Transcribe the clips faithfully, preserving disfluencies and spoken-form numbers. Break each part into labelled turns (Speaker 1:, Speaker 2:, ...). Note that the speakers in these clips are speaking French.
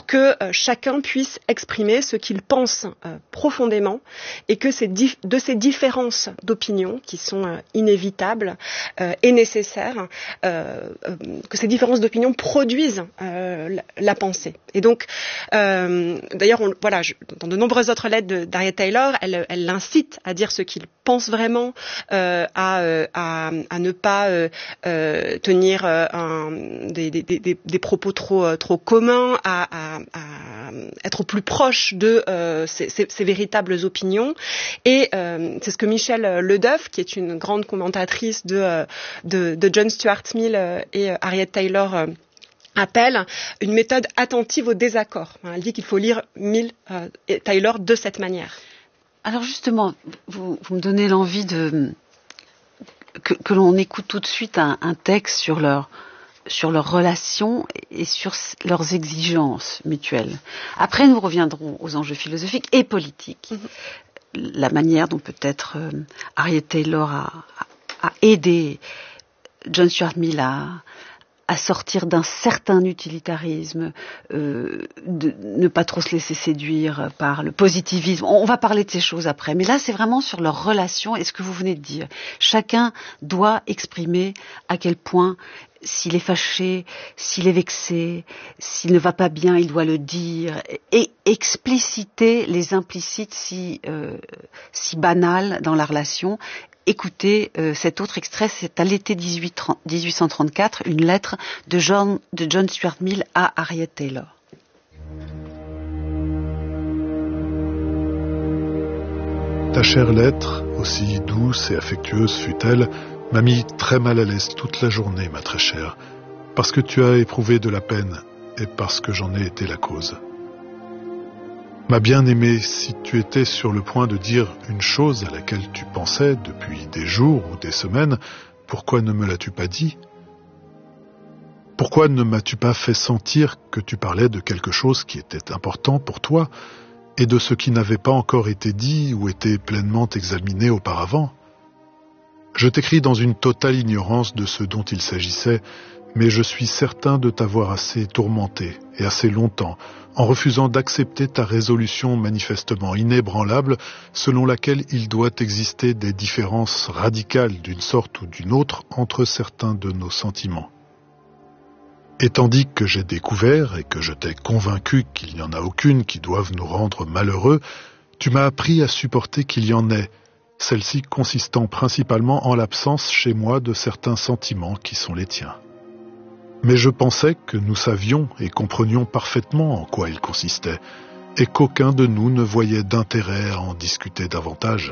Speaker 1: que euh, chacun puisse exprimer ce qu'il pense euh, profondément et que ces dif- de ces différences d'opinion qui sont euh, inévitables euh, et nécessaires, euh, euh, que ces différences d'opinion produisent euh, la, la pensée. Et donc, euh, d'ailleurs, on, voilà, je, dans de nombreuses autres lettres de, d'Harriet Taylor, elle, elle l'incite à dire ce qu'il pense vraiment, euh, à, à, à ne pas euh, euh, tenir euh, un, des, des, des, des propos trop, trop communs, à, à, à être plus proche de euh, ces, ces, ces véritables opinions. Et euh, c'est ce que Michelle Ledeuf, qui est une grande commentatrice de, de, de John Stuart Mill et Harriet Taylor, appelle une méthode attentive au désaccord. Elle dit qu'il faut lire Mill euh, et Taylor de cette manière.
Speaker 2: Alors justement, vous, vous me donnez l'envie de que, que l'on écoute tout de suite un, un texte sur leur sur leurs relations et sur leurs exigences mutuelles. Après, nous reviendrons aux enjeux philosophiques et politiques. Mm-hmm. La manière dont peut-être euh, Harriet Taylor a, a, a aidé John Stuart Mill à à sortir d'un certain utilitarisme, euh, de ne pas trop se laisser séduire par le positivisme. On va parler de ces choses après, mais là c'est vraiment sur leur relation et ce que vous venez de dire. Chacun doit exprimer à quel point, s'il est fâché, s'il est vexé, s'il ne va pas bien, il doit le dire, et expliciter les implicites si, euh, si banales dans la relation. Écoutez, euh, cet autre extrait, c'est à l'été dix-huit cent trente-quatre, une lettre de John, de John Stuart Mill à Harriet Taylor.
Speaker 3: Ta chère lettre, aussi douce et affectueuse fut-elle, m'a mis très mal à l'aise toute la journée, ma très chère, parce que tu as éprouvé de la peine et parce que j'en ai été la cause. Ma bien-aimée, si tu étais sur le point de dire une chose à laquelle tu pensais depuis des jours ou des semaines, pourquoi ne me l'as-tu pas dit ? Pourquoi ne m'as-tu pas fait sentir que tu parlais de quelque chose qui était important pour toi et de ce qui n'avait pas encore été dit ou été pleinement examiné auparavant ? Je t'écris dans une totale ignorance de ce dont il s'agissait, mais je suis certain de t'avoir assez tourmenté et assez longtemps en refusant d'accepter ta résolution manifestement inébranlable selon laquelle il doit exister des différences radicales d'une sorte ou d'une autre entre certains de nos sentiments. Et tandis que j'ai découvert et que je t'ai convaincu qu'il n'y en a aucune qui doive nous rendre malheureux, tu m'as appris à supporter qu'il y en ait, celle-ci consistant principalement en l'absence chez moi de certains sentiments qui sont les tiens. Mais je pensais que nous savions et comprenions parfaitement en quoi ils consistaient, et qu'aucun de nous ne voyait d'intérêt à en discuter davantage.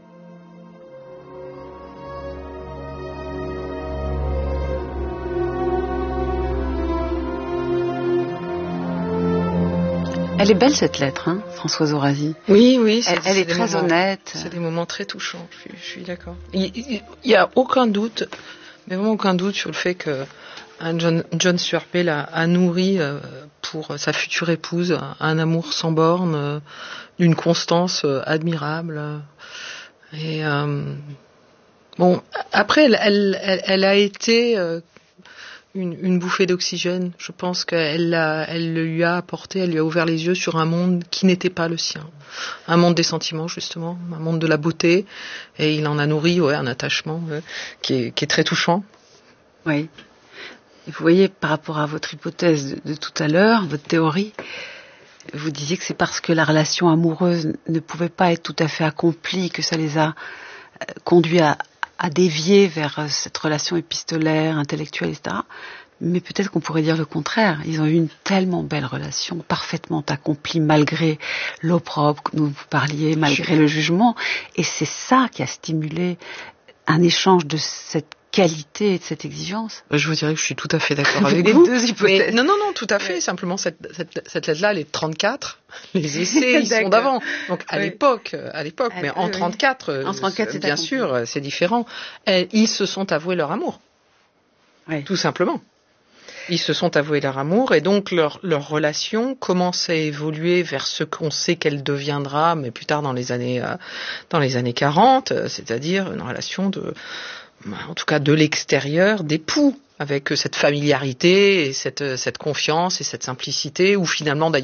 Speaker 2: Elle est belle cette lettre, hein, Françoise Orasi.
Speaker 4: Oui, oui.
Speaker 2: Elle, elle est très
Speaker 4: moments,
Speaker 2: honnête.
Speaker 4: C'est des moments très touchants, je suis, je suis d'accord. Il n'y a aucun doute, mais vraiment aucun doute sur le fait que John, John Stuart Mill a, a nourri euh, pour sa future épouse un, un amour sans borne, euh, d'une constance euh, admirable. Et euh, bon, après, elle, elle, elle, elle a été euh, une, une bouffée d'oxygène. Je pense qu'elle l'a, elle le lui a apporté, elle lui a ouvert les yeux sur un monde qui n'était pas le sien. Un monde des sentiments, justement, un monde de la beauté. Et il en a nourri ouais, un attachement euh, qui, est, qui est très touchant.
Speaker 2: Oui. Vous voyez, par rapport à votre hypothèse de, de tout à l'heure, votre théorie, vous disiez que c'est parce que la relation amoureuse ne pouvait pas être tout à fait accomplie que ça les a euh, conduits à, à dévier vers euh, cette relation épistolaire, intellectuelle, et cetera. Mais peut-être qu'on pourrait dire le contraire. Ils ont eu une tellement belle relation, parfaitement accomplie, malgré l'opprobre que nous vous parliez, malgré le jugement. Et c'est ça qui a stimulé un échange de cette qualité et de cette exigence.
Speaker 4: Je vous dirais que je suis tout à fait d'accord avec
Speaker 2: les
Speaker 4: vous.
Speaker 2: deux hypothèses.
Speaker 4: Mais non, non, non, tout à fait. Simplement, cette, cette, cette lettre-là, elle est de trente-quatre. Les essais, ils sont d'avant. Donc, à oui. l'époque, à l'époque, à mais en trente-quatre, en trente-quatre, c'est bien sûr, accompli. C'est différent. Et ils se sont avoués leur amour. Oui. Tout simplement. Ils se sont avoués leur amour et donc leur, leur relation commence à évoluer vers ce qu'on sait qu'elle deviendra, mais plus tard dans les années, euh, dans les années quarante, c'est-à-dire une relation de, en tout cas de l'extérieur, d'époux, avec cette familiarité et cette, cette confiance et cette simplicité, où finalement